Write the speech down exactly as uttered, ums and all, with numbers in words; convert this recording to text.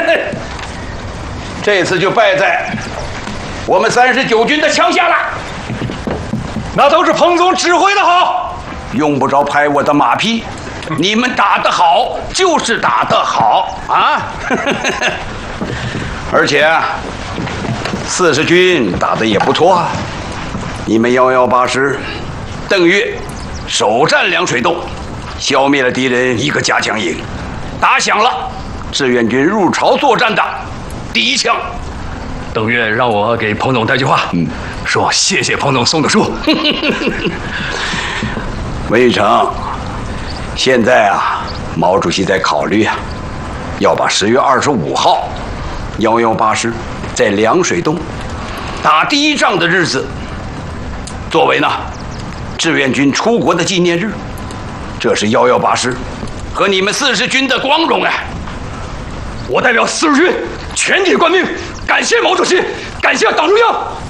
这次就败在我们三十九军的枪下了。 那都是彭总指挥的好， 用不着拍我的马屁。你们打得好，就是打得好啊！而且四十军打得也不错啊。你们幺幺八师邓岳首占凉水洞，消灭了敌人一个加强营，打响了志愿军入朝作战的第一枪。 邓岳让我给彭总带句话，嗯，说谢谢彭总送的书。 魏成，现在啊，毛主席在考虑啊，要把十月二十五号幺幺八师在凉水洞打第一仗的日子，作为呢志愿军出国的纪念日。这是幺幺八师和你们四十军的光荣啊！ 我代表四十军全体官兵，感谢毛主席，感谢党中央。